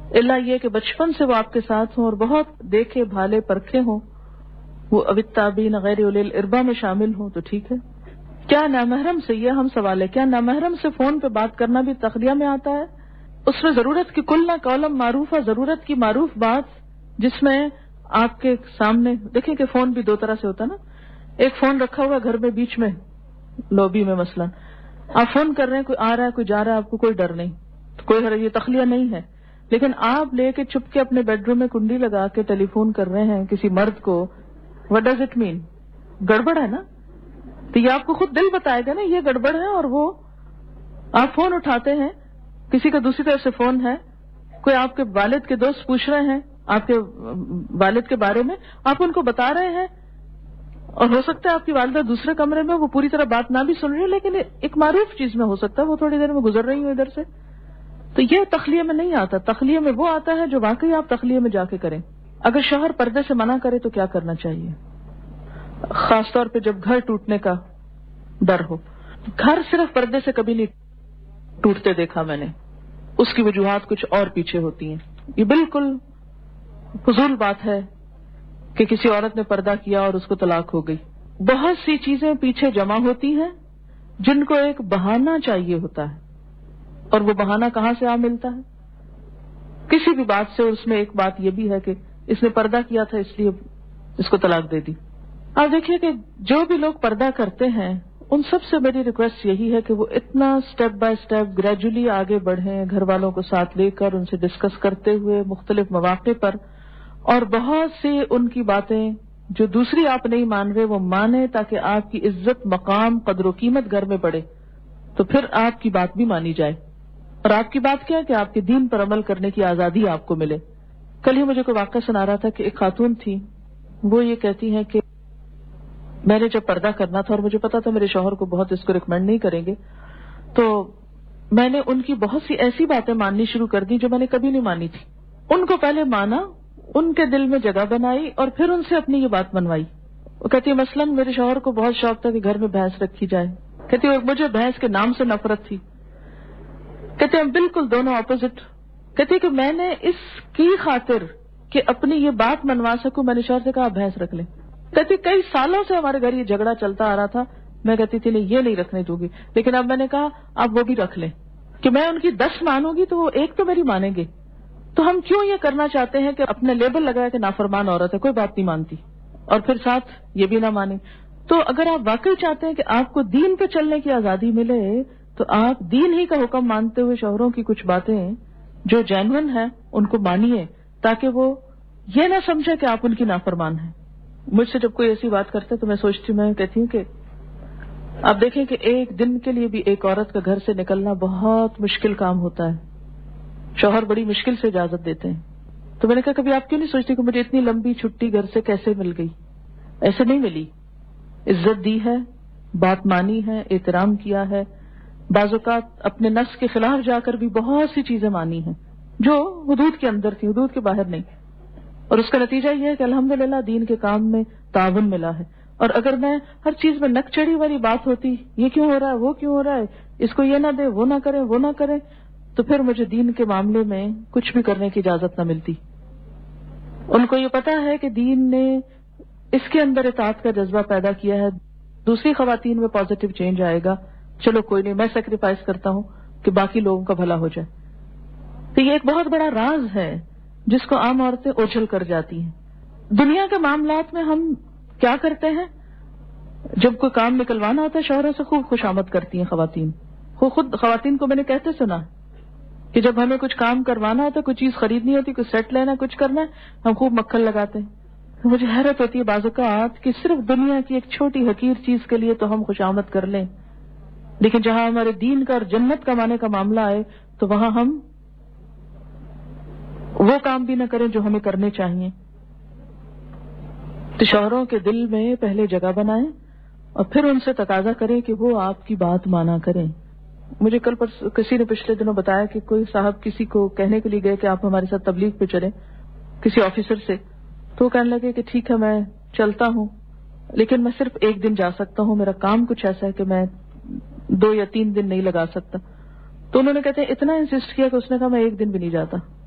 اللہ یہ کہ بچپن سے وہ آپ کے ساتھ ہوں اور بہت دیکھے بھالے پرکھے ہوں، وہ التابعین غیر اولی الاربا میں شامل ہوں تو ٹھیک ہے۔ کیا نامحرم سے، یہ ہم سوال ہے، کیا نامحرم سے فون پہ بات کرنا بھی تخلیہ میں آتا ہے؟ اس میں ضرورت کی کل نہ قولم معروفہ، ضرورت کی معروف بات جس میں آپ کے سامنے دیکھیں کہ فون بھی دو طرح سے ہوتا ہے نا، ایک فون رکھا ہوا گھر میں بیچ میں لوبی میں مثلا آپ فون کر رہے ہیں، کوئی آ رہا ہے کوئی جا رہا ہے، آپ کو کوئی ڈر نہیں، کوئی حرج، یہ تخلیہ نہیں ہے، لیکن آپ لے کے چپ کے اپنے بیڈ روم میں کنڈی لگا کے ٹیلی فون کر رہے ہیں کسی مرد کو، وٹ ڈز اٹ مین؟ گڑبڑ ہے نا؟ تو یہ آپ کو خود دل بتائے گا نا یہ گڑبڑ ہے، اور وہ آپ فون اٹھاتے ہیں، کسی کا دوسری طرف سے فون ہے، کوئی آپ کے والد کے دوست پوچھ رہے ہیں آپ کے والد کے بارے میں، آپ ان کو بتا رہے ہیں، اور ہو سکتا ہے آپ کی والدہ دوسرے کمرے میں وہ پوری طرح بات نہ بھی سن رہی ہے، لیکن ایک معروف چیز میں ہو سکتا ہے وہ تھوڑی دیر میں گزر رہی ہوں ادھر سے، تو یہ تخلیہ میں نہیں آتا۔ تخلیہ میں وہ آتا ہے جو واقعی آپ تخلیہ میں جا کے کریں۔ اگر شوہر پردے سے منع کرے تو کیا کرنا چاہیے؟ خاص طور پہ جب گھر ٹوٹنے کا ڈر ہو۔ گھر صرف پردے سے کبھی نہیں ٹوٹتے دیکھا میں نے، اس کی وجوہات کچھ اور پیچھے ہوتی ہیں۔ یہ بالکل فضول بات ہے کہ کسی عورت نے پردہ کیا اور اس کو طلاق ہو گئی۔ بہت سی چیزیں پیچھے جمع ہوتی ہیں جن کو ایک بہانہ چاہیے ہوتا ہے، اور وہ بہانہ کہاں سے آ ملتا ہے؟ کسی بھی بات سے، اور اس میں ایک بات یہ بھی ہے کہ اس نے پردہ کیا تھا اس لیے اس کو طلاق دے دی۔ آپ دیکھیے کہ جو بھی لوگ پردہ کرتے ہیں ان سب سے میری ریکویسٹ یہی ہے کہ وہ اتنا سٹیپ بائی سٹیپ گریجولی آگے بڑھیں، گھر والوں کو ساتھ لے کر ان سے ڈسکس کرتے ہوئے مختلف مواقع پر، اور بہت سی ان کی باتیں جو دوسری آپ نہیں مان رہے وہ مانیں، تاکہ آپ کی عزت، مقام، قدر و قیمت گھر میں بڑھے، تو پھر آپ کی بات بھی مانی جائے۔ اور آپ کی بات کیا ہے کہ آپ کے دین پر عمل کرنے کی آزادی آپ کو ملے۔ کل ہی مجھے کوئی واقعہ سنا رہا تھا کہ ایک خاتون تھی، وہ یہ کہتی ہیں کہ میں نے جب پردہ کرنا تھا اور مجھے پتا تھا میرے شوہر کو بہت اس کو ریکمینڈ نہیں کریں گے، تو میں نے ان کی بہت سی ایسی باتیں ماننی شروع کر دی جو میں نے کبھی نہیں مانی تھی۔ ان کو پہلے مانا، ان کے دل میں جگہ بنائی، اور پھر ان سے اپنی یہ بات منوائی۔ وہ کہتی ہے مثلاً میرے شوہر کو بہت شوق تھا کہ گھر میں بھینس رکھی جائے، کہتی ہے مجھے بھینس کے نام سے نفرت تھی، کہتے ہیں بالکل دونوں اپوزٹ۔ کہتے کہ میں نے اس کی خاطر کہ اپنی یہ بات منوا سکوں میں نے شوہر سے کہا بھینس رکھ لیں۔ کہتی کئی سالوں سے ہمارے گھر یہ جھگڑا چلتا آ رہا تھا، میں کہتی تھی نہیں یہ نہیں رکھنے دوں گی، لیکن اب میں نے کہا اب وہ بھی رکھ لیں کہ میں ان کی 10 مانوں گی تو وہ ایک تو میری مانیں گے۔ تو ہم کیوں یہ کرنا چاہتے ہیں کہ اپنے لیبل لگایا کہ نافرمان عورت ہے، کوئی بات نہیں مانتی، اور پھر ساتھ یہ بھی نہ مانیں۔ تو اگر آپ واقعی چاہتے ہیں کہ آپ کو دین پہ چلنے کی آزادی ملے تو آپ دین ہی کا حکم مانتے ہوئے شوہروں کی کچھ باتیں جو جینون ہیں ان کو مانیے، تاکہ وہ یہ نہ سمجھے کہ آپ ان کی نافرمان ہیں۔ مجھ سے جب کوئی ایسی بات کرتا ہے تو میں سوچتی ہوں، میں کہتی ہوں کہ آپ دیکھیں کہ ایک دن کے لیے بھی ایک عورت کا گھر سے نکلنا بہت مشکل کام ہوتا ہے، شوہر بڑی مشکل سے اجازت دیتے ہیں۔ تو میں نے کہا کبھی آپ کیوں نہیں سوچتی کہ مجھے اتنی لمبی چھٹی گھر سے کیسے مل گئی؟ ایسے نہیں ملی، عزت دی ہے، بات مانی ہے، احترام کیا ہے، بعض اوقات اپنے نفس کے خلاف جا کر بھی بہت سی چیزیں مانی ہیں جو حدود کے اندر تھی، حدود کے باہر نہیں، اور اس کا نتیجہ یہ ہے کہ الحمدللہ دین کے کام میں تعاون ملا ہے۔ اور اگر میں ہر چیز میں نک چڑھی والی بات ہوتی، یہ کیوں ہو رہا ہے، وہ کیوں ہو رہا ہے، اس کو یہ نہ دے، وہ نہ کرے، وہ نہ کرے، تو پھر مجھے دین کے معاملے میں کچھ بھی کرنے کی اجازت نہ ملتی۔ ان کو یہ پتا ہے کہ دین نے اس کے اندر اطاعت کا جذبہ پیدا کیا ہے، دوسری خواتین میں پازیٹو چینج آئے گا، چلو کوئی نہیں میں سیکریفائس کرتا ہوں کہ باقی لوگوں کا بھلا ہو جائے۔ تو یہ ایک بہت بڑا راز ہے جس کو عام عورتیں اوجھل کر جاتی ہیں۔ دنیا کے معاملات میں ہم کیا کرتے ہیں، جب کوئی کام نکلوانا ہوتا ہے شوہروں سے خوب خوشامد کرتی ہیں خواتین۔ خود خواتین کو میں نے کہتے سنا کہ جب ہمیں کچھ کام کروانا ہوتا ہے، کوئی چیز خریدنی ہوتی، کوئی سیٹ لینا، کچھ کرنا ہے، ہم خوب مکھن لگاتے ہیں۔ مجھے حیرت ہوتی ہے بعض اوقات کہ صرف دنیا کی ایک چھوٹی حقیر چیز کے لیے تو ہم خوشامد کر لیں، لیکن جہاں ہمارے دین کا اور جنت کمانے کا معاملہ آئے تو وہاں ہم وہ کام بھی نہ کریں جو ہمیں کرنے چاہیے۔ تو شوہروں کے دل میں پہلے جگہ بنائیں اور پھر ان سے تقاضا کریں کہ وہ آپ کی بات مانا کریں۔ مجھے کل کسی نے پچھلے دنوں بتایا کہ کوئی صاحب کسی کو کہنے کے لیے گئے کہ آپ ہمارے ساتھ تبلیغ پہ چلیں، کسی آفیسر سے، تو وہ کہنے لگے کہ ٹھیک ہے میں چلتا ہوں، لیکن میں صرف ایک دن جا سکتا ہوں، میرا کام کچھ ایسا ہے کہ میں 2 یا 3 دن نہیں لگا سکتا۔ تو انہوں نے کہتے ہیں اتنا انسسٹ کیا کہ اس نے کہا میں ایک دن بھی نہیں جاتا۔